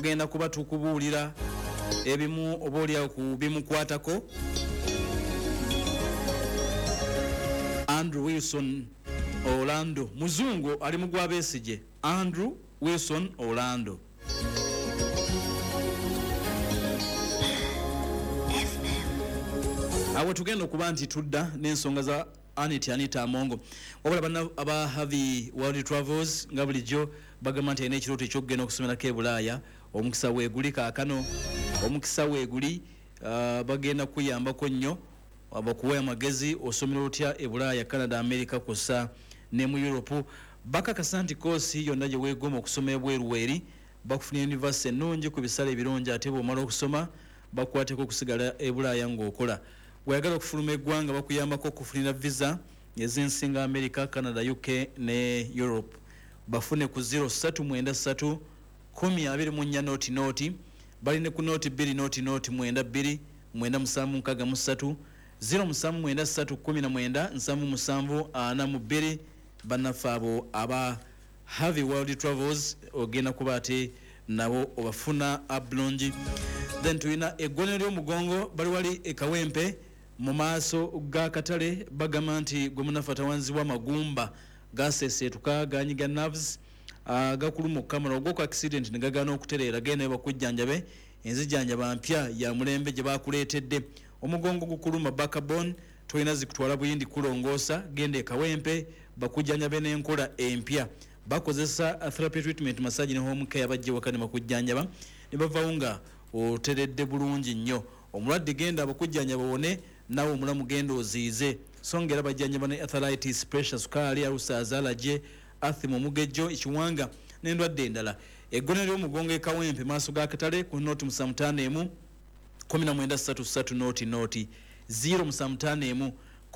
tugenda kuba tukubuulira ebimu obaolyawo ku bimukwatako. Andrew Wilson Orlando muzungu ali mu gwa Besigye. Andrew Wilson Orlando. Awo tugenda okuba nti tudda n'ensonga za Anita Amongo. Wabula bana aba Havi World Travels nga bulijjo bagamba nti ene ekirooto ekyokugenda okusomerako e Bulaaya. Omukisa weeguli kaakano, omukisa weeguli bagenda kuyambako nnyo abakuwa amagezi osomera otya e Bulaaya, Canada, America kosa ne mu Europe. Bakakasa nti koosi yonna gye weegoma okusoma ebweruweri bakufuna university ennungi ku bisale ebirungi, ate bw'omala okusoma bakwateko okusigala e Bulaaya ng'okola. Bw'ayagala okufuluma eggwanga bakuyambako okufunira visa ez'ensi nga America, Canada, UK ne Europe. Bafune ku 0393 1024 noti baline ku noti 2 noti 92 973 0793 banafaabo aba Havi World Travels ogenda kuba ate nabo obafuna ablongi. Then tuina eggone ly'omugongo bali wali ekawempe mu maaso ga katale bagamba nti gwe munafata wanzibwa magumba gaseseetuka ganyiga nerves gakuluma okukamala ogwo ku accident ne gagana okutereera genda bakujjanjabe enzijjanjaba mpya ya mulembe gye bakuleetedde. Omugongo gukuluma bakabon toyina zikutwala buyindi kulongoosa genda ekawempe bakujjanjabe n'enkola empya. Bakozesa therapy treatment massage ne home care bajje wakane bakujjanjaba ne bavaawo nga oteredde bulungi nnyo. Omulwadde genda abakujjanjaba wone nawe omulamu genda oziize. Songera bajjanjaba ne arthritis, pressure, sukali, ulcers, allergy, asthma, omugejjo, ekiwanga n'endwadde endala. Eggone ly'omugongo ekawempe maaso ga katale ku noti 551 1933 noti 075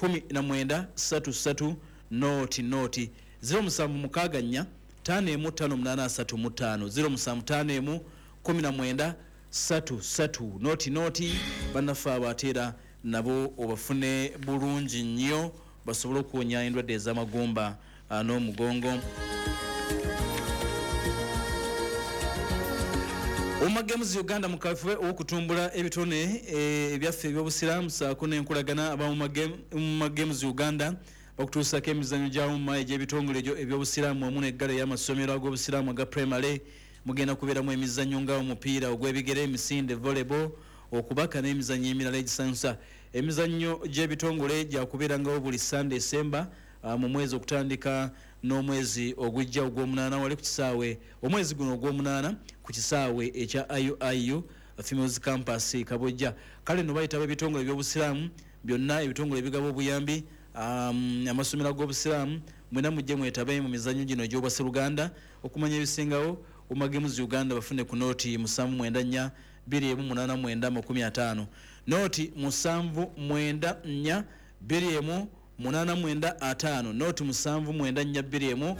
1933 noti 0764 515835 0751 noti banafa batera nabo obafune bulungi nnyo basobole okuwonya endwadde ez'amagumba n'omugongo. Omagames Uganda mukafuwe okutumbula ebitone ebyaffe ebyobusiraamu saako n'enkolagana aba mu Games Uganda bakutuusako emizannyo gy'awumma egy'ebitongole ebyobusiraamu wamu n'eggala y'amasomero ag'obusiraamu aga primary. Mugenda kubeeramu emizannyo nga omupiira ogw'ebigere, emisinde, volleyball, okubaka n'emizannyo emirala egisanyusa. Emizannyo gy'ebitongole gyakubeerangawo buli Sunday December mu mwezi okutandika n'omwezi ogujja ogw'omunaana wali ku kisaawe omwezi guno ogw'omunaana ku kisaawe ekya IUIU Females Campus Kabojja. Kale no bayita ebitongole by'obusiraamu byonna ebitongole ebigaba obuyambi amasomero ag'obusiraamu mwena mujje mwetabe mu mizannyo gino egy'obwasseruganda okumanya ebisingawo. Omagames Uganda bafune ku noti 794 289 noti 794 289 noti 794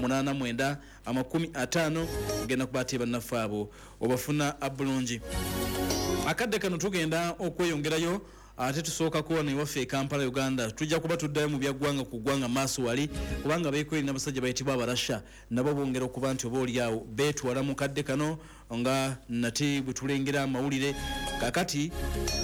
289 genda kubati bannafaabo obafuna abulungi. Akadde kano tugenda okweyongerayo ate tusooka kuwona ewaffe e Kampala Uganda. Tujja kuba tuddayo mu byaggwanga ku ggwanga maaso wali kubanga beekweri n'abasajja bayitibwa abarasha nabo bongera okuba nti oba oliawo beetwala mu kadde kano nga nati bwe tulengera amawulire kakati